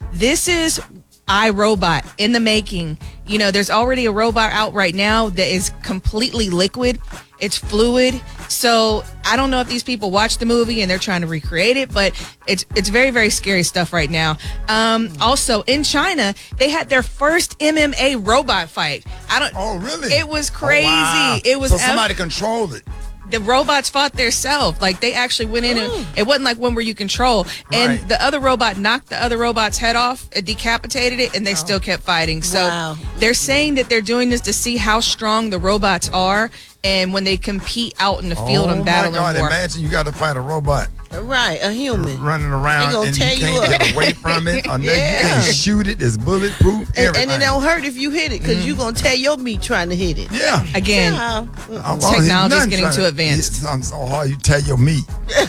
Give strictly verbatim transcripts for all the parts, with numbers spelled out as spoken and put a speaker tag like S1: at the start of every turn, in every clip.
S1: This is iRobot in the making. You know, there's already a robot out right now that is completely liquid. It's fluid. So I don't know if these people watch the movie and they're trying to recreate it, but it's it's very, very scary stuff right now. Um, also, in China, they had their first M M A robot fight. I don't.
S2: Oh, really?
S1: It was crazy.
S2: Oh, wow.
S1: It was
S2: so somebody F- controlled it.
S1: The robots fought themselves. Like, they actually went in and it wasn't like one where you control. And
S2: Right.
S1: the other robot knocked the other robot's head off, it decapitated it, and they still kept fighting. So
S3: Wow.
S1: they're saying that they're doing this to see how strong the robots are, and when they compete out in the field
S2: oh
S1: and battle
S2: my God,
S1: and war.
S2: imagine you got to fight a robot
S3: Right, a human.
S2: running around
S3: They gonna
S2: and you
S3: tear you
S2: can't
S3: up.
S2: get away from it. Or
S3: Yeah.
S2: You can't shoot it. It's bulletproof.
S3: And,
S2: Everything.
S3: and it don't hurt if you hit it, because you going to tear your meat trying to hit it.
S2: Yeah.
S1: Again,
S3: Yeah.
S2: I won't hit
S1: technology's
S2: nothing
S1: getting
S2: trying
S1: too
S2: to-
S1: advanced.
S2: It's something so hard you tear your meat.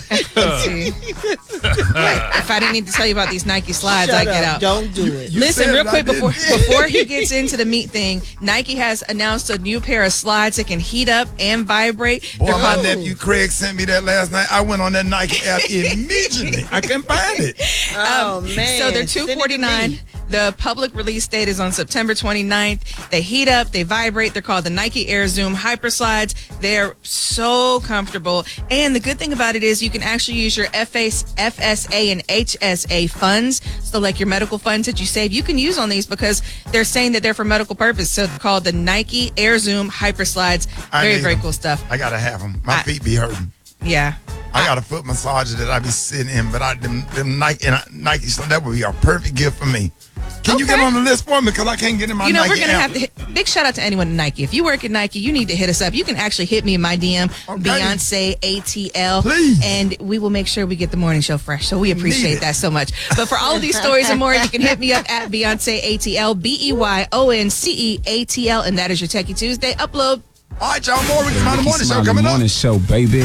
S1: see. If I didn't need to tell you about these Nike slides,
S3: Shut
S1: I get
S3: up.
S1: out.
S3: Don't do it.
S2: You
S1: Listen,
S2: said
S1: real
S2: it, I
S1: quick before
S2: didn't.
S1: before he gets into the meat thing, Nike has announced a new pair of slides that can heat up and vibrate.
S2: Boy,
S1: They're
S2: my
S1: called-
S2: nephew Craig sent me that last night. I went on that Nike app immediately. I couldn't find it.
S3: Oh, man.
S1: So they're
S3: Send
S1: two
S3: it to
S1: forty-nine.
S3: me.
S1: The public release date is on September twenty-ninth. They heat up, they vibrate. They're called the Nike Air Zoom Hyper Slides. They're so comfortable. And the good thing about it is you can actually use your F S A and H S A funds. So like your medical funds that you save, you can use on these because they're saying that they're for medical purpose. So they're called the Nike Air Zoom Hyper Slides.
S2: I
S1: Very,
S2: need
S1: very
S2: them.
S1: cool stuff.
S2: I gotta have them. My
S1: I-
S2: feet be hurting.
S1: Yeah.
S2: I got a foot massager that I be sitting in, but I them, them Nike and I, Nike so that would be a perfect gift for me. Can you
S1: Okay.
S2: get on the list for me? Because I can't get in my
S1: You know,
S2: Nike
S1: we're going to
S2: app.
S1: have to hit, big shout out to anyone at Nike. If you work at Nike, you need to hit us up. You can actually hit me in my D M,
S2: Okay.
S1: Beyonce A T L.
S2: Please.
S1: And we will make sure we get the morning show fresh. So we
S2: Need
S1: appreciate
S2: it.
S1: that so much. But for all of these stories and more, you can hit me up at Beyonce A T L, B E Y O N C E A T L. And that is your Techie Tuesday upload.
S2: All right, y'all. More Ricky Smiley Morning Show
S4: Smiley
S2: coming up.
S4: Morning Show, baby.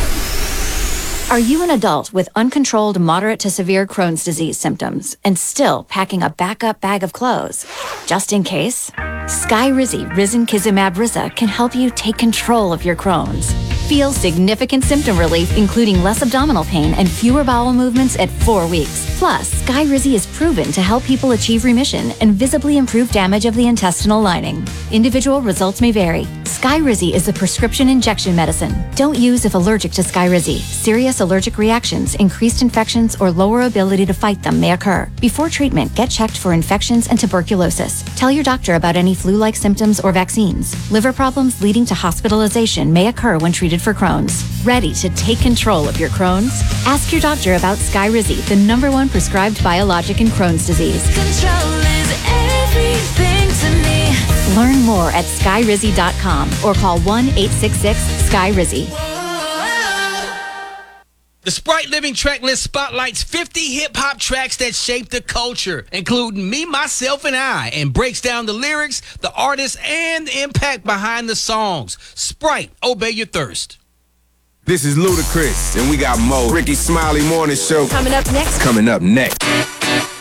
S5: Are you an adult with uncontrolled moderate to severe Crohn's disease symptoms and still packing a backup bag of clothes? Just in case, Skyrizi Risankizumab Risa can help you take control of your Crohn's. Feel significant symptom relief, including less abdominal pain and fewer bowel movements at four weeks. Plus, Skyrizi is proven to help people achieve remission and visibly improve damage of the intestinal lining. Individual results may vary. Skyrizi is a prescription injection medicine. Don't use if allergic to Skyrizi. Serious allergic reactions, increased infections, or lower ability to fight them may occur. Before treatment, get checked for infections and tuberculosis. Tell your doctor about any flu-like symptoms or vaccines. Liver problems leading to hospitalization may occur when treated for Crohn's. Ready to take control of your Crohn's? Ask your doctor about Skyrizi, the number one prescribed biologic in Crohn's disease.
S6: Control is everything to me.
S5: Learn more at skyrizi dot com or call one eight six six Sky Rizzy.
S7: The Sprite Living Track List spotlights fifty hip-hop tracks that shaped the culture, including Me, Myself, and I, and breaks down the lyrics, the artists, and the impact behind the songs. Sprite, obey your thirst.
S8: This is Ludacris, and we got Mo. Ricky Smiley Morning Show.
S5: Coming up next.
S8: Coming up next.